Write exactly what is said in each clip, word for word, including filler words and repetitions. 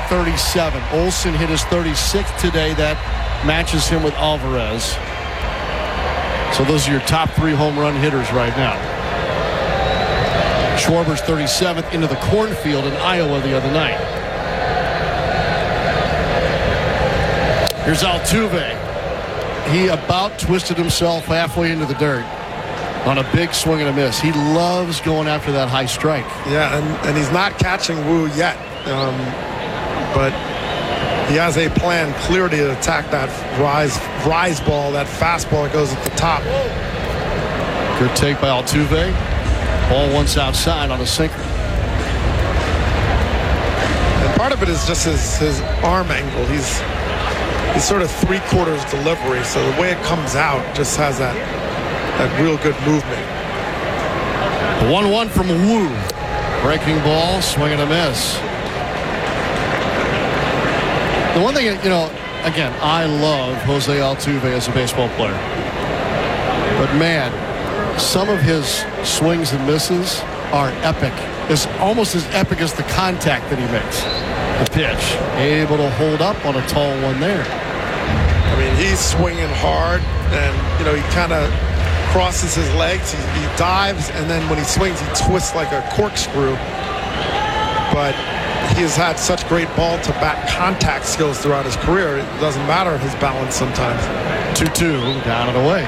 thirty-seven. Olson hit his thirty-sixth today. That matches him with Alvarez. So those are your top three home run hitters right now. Schwarber's thirty-seventh into the cornfield in Iowa the other night. Here's Altuve. He about twisted himself halfway into the dirt on a big swing and a miss. He loves going after that high strike. Yeah, and, and he's not catching Wu yet. Um, but he has a plan clearly to attack that rise, rise ball, that fastball that goes at the top. Good take by Altuve. Ball once outside on a sinker. And part of it is just his, his arm angle. He's he's sort of three quarters delivery, so the way it comes out just has that that real good movement. one one from Wu. Breaking ball, swing and a miss. The one thing, you know, again, I love Jose Altuve as a baseball player. But man, some of his swings and misses are epic. It's almost as epic as the contact that he makes. The pitch, able to hold up on a tall one there. I mean, he's swinging hard, and, you know, he kind of crosses his legs, he, he dives, and then when he swings, he twists like a corkscrew. But he has had such great ball-to-bat contact skills throughout his career. It doesn't matter his balance sometimes. two two, down and away.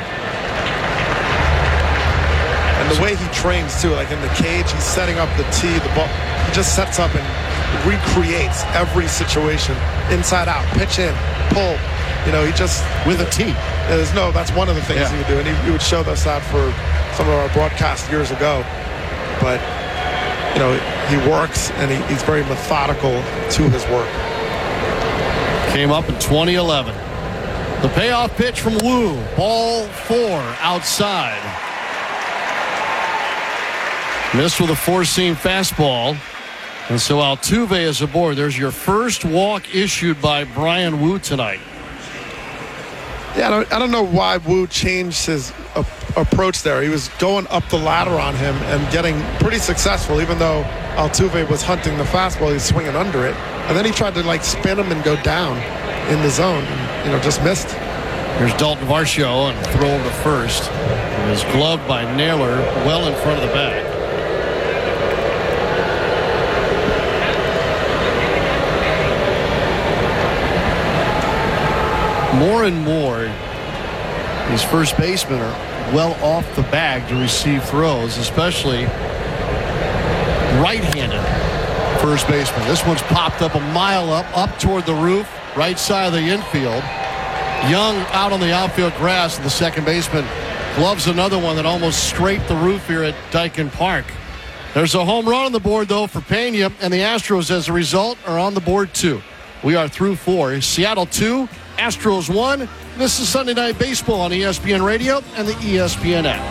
And the way he trains, too, like in the cage, he's setting up the tee, the ball. He just sets up and recreates every situation. Inside out, pitch in, pull. You know, he just... With a tee. There's no, that's one of the things yeah. he would do. And he, he would show us that for some of our broadcasts years ago. But, you know, he works, and he, he's very methodical to his work. Came up in twenty eleven. The payoff pitch from Wu. Ball four outside. Missed with a four-seam fastball. And so Altuve is aboard. There's your first walk issued by Bryan Woo tonight. Yeah, I don't, I don't know why Wu changed his uh, approach there. He was going up the ladder on him and getting pretty successful, even though Altuve was hunting the fastball. He was swinging under it. And then he tried to, like, spin him and go down in the zone and, you know, just missed. Here's Dalton Varsho on throw over to first. He was gloved by Naylor well in front of the bag. More and more, these first basemen are well off the bag to receive throws, especially right-handed first baseman. This one's popped up a mile up, up toward the roof, right side of the infield. Young out on the outfield grass, and the second baseman gloves another one that almost scraped the roof here at Daikin Park. There's a home run on the board, though, for Pena, and the Astros, as a result, are on the board, too. We are through four. Seattle two, Astros one. This is Sunday Night Baseball on E S P N Radio and the E S P N app.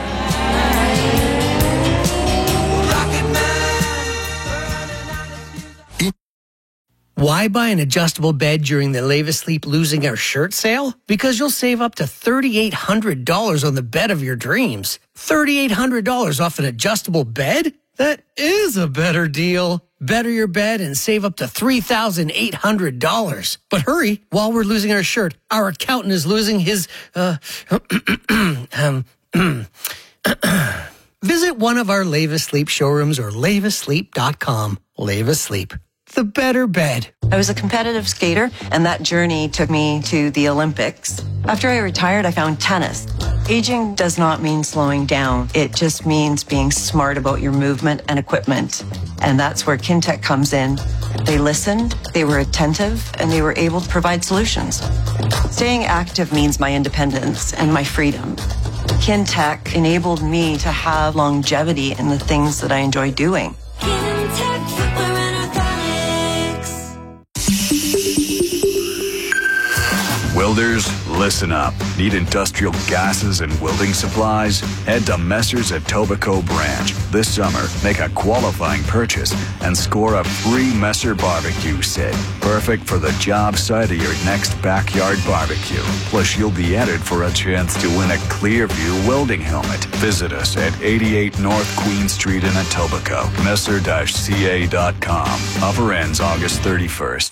Why buy an adjustable bed during the Levis Sleep Losing Our Shirt sale? Because you'll save up to three thousand eight hundred dollars on the bed of your dreams. three thousand eight hundred dollars off an adjustable bed? That is a better deal. Better your bed and save up to three thousand eight hundred dollars. But hurry, while we're losing our shirt, our accountant is losing his, uh, um, visit one of our Levis Sleep showrooms or levis sleep dot com. Levis Sleep, the better bed. I was a competitive skater, and that journey took me to the Olympics. After I retired, I found tennis. Aging does not mean slowing down. It just means being smart about your movement and equipment. And that's where Kintec comes in. They listened, they were attentive, and they were able to provide solutions. Staying active means my independence and my freedom. Kintec enabled me to have longevity in the things that I enjoy doing. Kintec Footwear and Orthotics. Welders, listen up. Need industrial gases and welding supplies? Head to Messers at Etobicoke Branch. This summer, make a qualifying purchase and score a free Messer barbecue set. Perfect for the job site of your next backyard barbecue. Plus, you'll be entered for a chance to win a Clearview welding helmet. Visit us at eighty-eight North Queen Street in Etobicoke. Messer C A dot com. Offer ends August thirty-first.